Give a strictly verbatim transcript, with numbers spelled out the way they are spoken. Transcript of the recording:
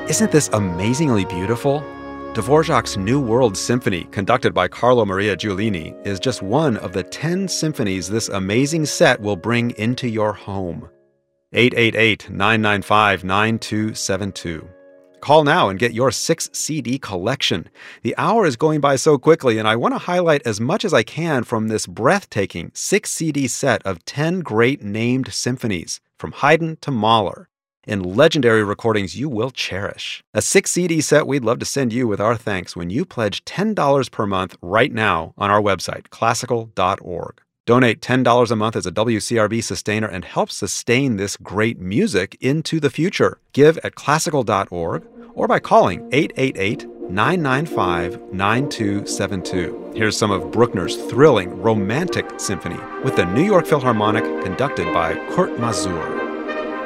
Isn't this amazingly beautiful? Dvorak's New World Symphony, conducted by Carlo Maria Giulini, is just one of the ten symphonies this amazing set will bring into your home. eight eight eight, nine nine five, nine two seven two. Call now and get your six C D collection. The hour is going by so quickly, and I want to highlight as much as I can from this breathtaking six C D set of ten great named symphonies, from Haydn to Mahler, in legendary recordings you will cherish. A six C D set we'd love to send you with our thanks when you pledge ten dollars per month right now on our website, classical dot org. Donate ten dollars a month as a W C R B sustainer and help sustain this great music into the future. Give at classical dot org or by calling eight eight eight, nine nine five, nine two seven two. Here's some of Bruckner's thrilling romantic symphony with the New York Philharmonic, conducted by Kurt Masur.